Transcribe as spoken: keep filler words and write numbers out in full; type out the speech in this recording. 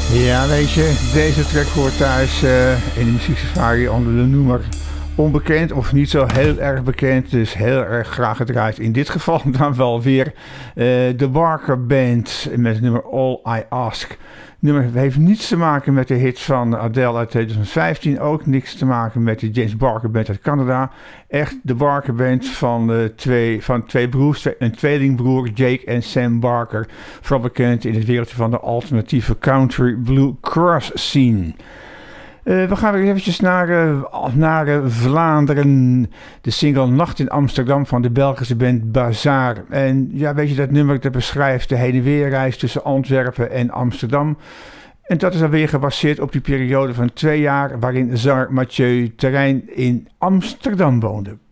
Ja, weet je, deze track hoort thuis uh, in de muzieksafari onder de noemer onbekend of niet zo heel erg bekend, dus heel erg graag gedraaid. In dit geval dan wel weer uh, de Barker Band met het nummer All I Ask. Het nummer heeft niets te maken met de hits van Adele uit twintig vijftien, ook niks te maken met de James Barker Band uit Canada. Echt de Barker Band van, uh, twee, van twee broers, twee, een tweelingbroer, Jake en Sam Barker, vooral bekend in het wereldje van de alternatieve country blue cross scene. Uh, we gaan weer eventjes naar, uh, naar uh, Vlaanderen. De single Nacht in Amsterdam van de Belgische band Bazaar. En ja, weet je, dat nummer dat beschrijft de heen en weerreis tussen Antwerpen en Amsterdam. En dat is dan weer gebaseerd op die periode van twee jaar waarin zanger Mathieu Terrein in Amsterdam woonde.